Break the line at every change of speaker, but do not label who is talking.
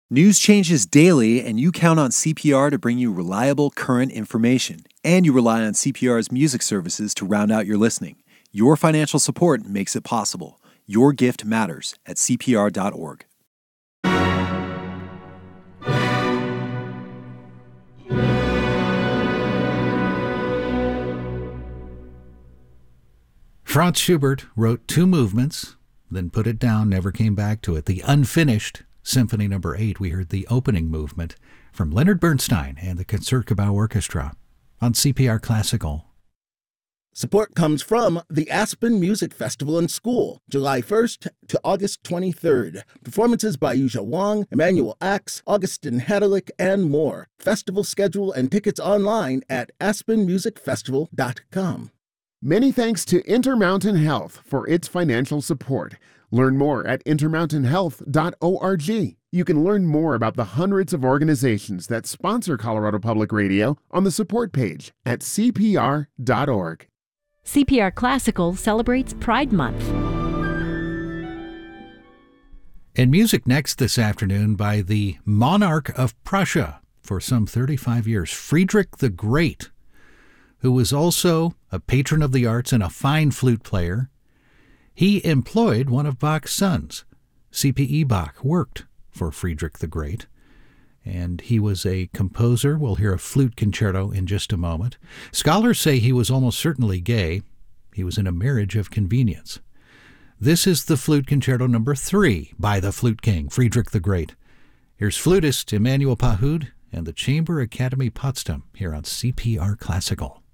News changes daily, and you count on CPR to bring you reliable, current information. And you rely on CPR's music services to round out your listening. Your financial support makes it possible. Your gift matters at CPR.org.
Franz Schubert wrote two movements, then put it down, never came back to it. The unfinished Symphony No. 8, we heard the opening movement from Leonard Bernstein and the Concertgebouw Orchestra on CPR Classical.
Support comes from the Aspen Music Festival and School, July 1st to August 23rd. Performances by Yuzha Wang, Emmanuel Axe, Augustin Hadelich, and more. Festival schedule and tickets online at aspenmusicfestival.com.
Many thanks to Intermountain Health for its financial support. Learn more at intermountainhealth.org. You can learn more about the hundreds of organizations that sponsor Colorado Public Radio on the support page at cpr.org.
CPR Classical celebrates Pride Month.
And music next this afternoon by the monarch of Prussia for some 35 years, Friedrich the Great, who was also a patron of the arts and a fine flute player. He employed one of Bach's sons. C.P.E. Bach worked for Friedrich the Great, and he was a composer. We'll hear a flute concerto in just a moment. Scholars say he was almost certainly gay. He was in a marriage of convenience. This is the Flute Concerto No. 3 by the Flute King, Friedrich the Great. Here's flutist Emanuel Pahud and the Chamber Academy Potsdam here on CPR Classical.